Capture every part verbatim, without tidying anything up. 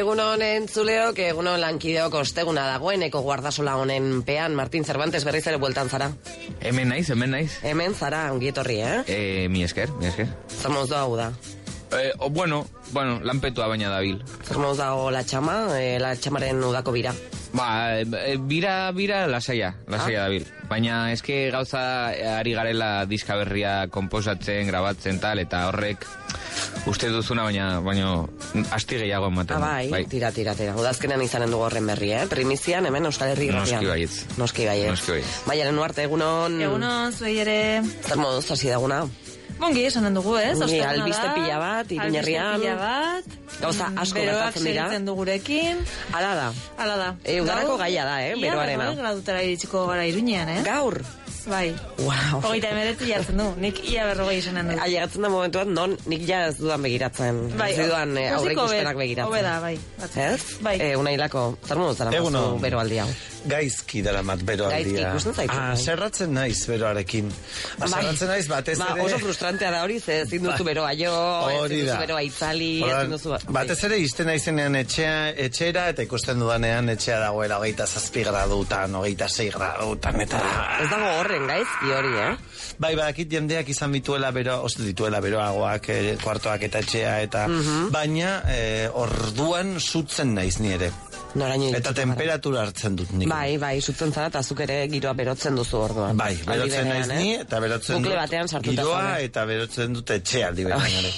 Egun honen zuleok, egun hon lankideok osteguna dagoeneko guardasola honen pean. Martin Cervantes, berriz ere bueltan zara. Hemen naiz, hemen naiz. Hemen zara, ongietorri, eh? Eh, mi esker, mi esker. Zer moz hau da? Eh, o, bueno, bueno, lanpetua baina dabil. Zer moz dago la txama, eh, la txamaren udako bira? Ba, eh, bira, bira, lasaia, lasaia ah? dabil. Baina eske gauza ari garela diska berria komposatzen, grabatzen tal, eta horrek uste duzuna, baina, baina asti gehiago ematen. Ah, bai, bai, tira, tira, tira. Udazkenean izanen dugu horren berri, eh? Primizian, hemen Euskal Herri Gratian. Noski baietz. Noski baietz. Noski baietz. Baina, lehen uarte, egunon... Egunon, zuei ere... Zer moduz hasi daguna? Bongi, esanen dugu, ez? Ongi, albiste pila bat, Iruñerrian. Albiste pila bat. Gauza asko gertatzen dira. Beroak segitzen dugurekin. Hala da. Hala da. E, udarako gaia da, eh? Beroarena. Ia, gradutara iritsiko gara Iruñean, eh? Gaur. Bai. Wow. Hogeita emeretzi jartzen du. Nik ia berrogei izanen du. Ailegatzen da momentuan, non nik ja ez dudan begiratzen. Bai. Ez dudan eh, aurre ikuspenak begiratzen. Hobe da, bai. Ez? Bai. Eh, una hilako, zer modu zara mazu beroaldi hau? Gaizki daramat beroaldia. Gaizki ikusten zaitu. Ah, zerratzen naiz beroarekin. Ah, zerratzen naiz batez ere... Ba, oso frustrantea da hori, ze ezin duzu beroa jo, ezin duzu beroa itzali, ezin duzu... Batez ere izten naizenean etxea, etxera, eta ikusten dudanean etxea dagoela hogeita zazpi gradutan, hogeita sei gradutan, eta... Ez dago horren gaizki hori, eh? Bai, badakit jendeak izan dituela bero, oste dituela beroagoak, eh, kuartoak eta etxea, eta... Mhm. Baina, eh, orduan sutzen naiz ni ere. Noraino Eta temperatura hartzen dut nik. Bai, bai, sutzen zara, eta zuk ere giroa berotzen duzu orduan. Bai, berotzen naiz ni, eta berotzen Bukle dut batean sartuta giroa, zaude. eta berotzen dut etxea aldi berean ere.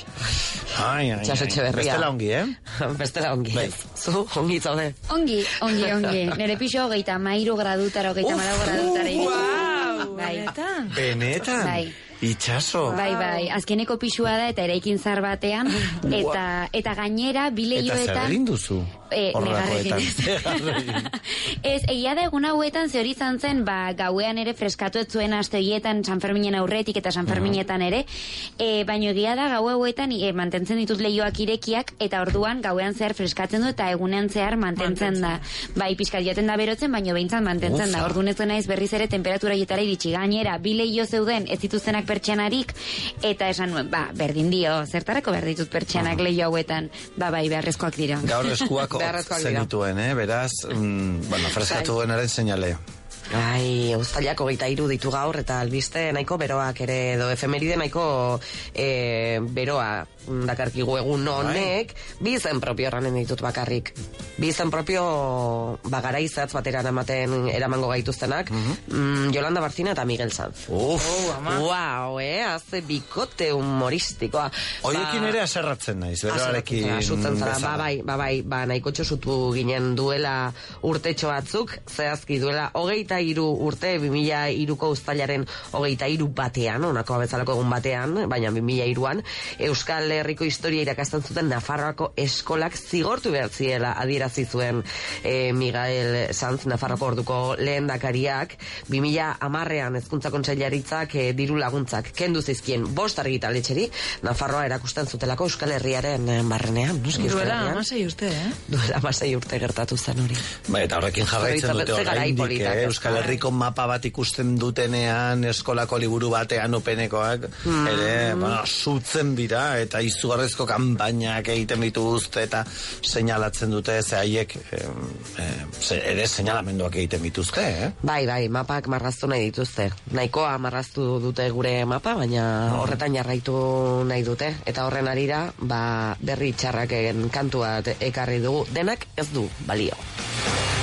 Ai, ai, Txaso ai. Etxeberria. Bestela ongi, eh? Bestela ongi. Bai. Zu, ongi zaude. Ongi, ongi, ongi. Nere pixo hogeita mairu gradutara, hogeita mara gradutara. Wow, bai. benetan. Benetan? Bai. Itxaso. Bai, bai, azkeneko pisua da eta eraikin zar batean, eta eta gainera bileioetan... Eta zer egin duzu? E, Horrelakoetan. Ez, egia da egun hauetan ze hori izan zen, ba, gauean ere freskatu ez zuen aste horietan San Ferminen aurretik eta San Ferminetan ere, e, baino egia da gau hauetan e, mantentzen ditut leioak irekiak, eta orduan gauean zehar freskatzen du eta egunean zehar mantentzen da. Bai, pixkat joaten da berotzen, baino behintzat mantentzen Ufa. da. Orduan ez naiz berriz ere temperatura jetara iritsi. Gainera, bi leio zeuden ez dituztenak pertsianarik, eta esan nuen, ba, berdin dio, zertarako berditut pertsianak leio hauetan, ba, bai, beharrezkoak dira. Gaur eskuak zenituen, eh? Beraz, mm, bueno, freskatu denaren seinale. Ai, uztailak hogeita hiru ditu gaur, eta albiste nahiko beroak ere, edo efemeride nahiko e, beroa dakarkigu egun honek, bi izen propio erranen ditut bakarrik. Bi izen propio bagara izatz bateran ematen eramango gaituztenak, mm, Yolanda Barcina eta Miguel Sanz. Uf, Wow, eh, haze bikote humoristikoa. Hoiekin ere aserratzen naiz, beroarekin Sutzen zara, bezala. ba, bai, ba, bai, ba, nahiko txosutu ginen duela urtetxo batzuk, zehazki duela hogeita hiru urte, bi mila hiruko uztailaren hogeita hiru batean, onako abezalako egun batean, baina bi mila hiruan, Euskal Herriko historia irakasten zuten Nafarroako eskolak zigortu behar ziela adierazi zuen e, Miguel Sanz, Nafarroako orduko lehendakariak, bi mila hamarrean hezkuntza kontseilaritzak e, diru laguntzak kendu zizkien bost argitaletxeri, Nafarroa erakusten zutelako Euskal Herriaren barrenean. Noski, Euskal Duela Herrian. amasei urte, eh? Duela amasei urte gertatu zen hori. Ba, eta horrekin jarraitzen dute Ze garai oraindik, politak, eh? ez Euskal da? Herriko mapa bat ikusten dutenean, eskolako liburu batean upenekoak, Mm. ere, bueno, sutzen dira, eta izugarrizko kanpainak egiten dituzte, eta seinalatzen dute, ze haiek, eh, eh, ze, ere seinalamenduak egiten dituzte, eh? Bai, bai, mapak marraztu nahi dituzte. Nahikoa marraztu dute gure mapa, baina horretan jarraitu nahi dute. Eta horren arira, ba, berri txarrak kantuat ekarri dugu. Denak ez du balio.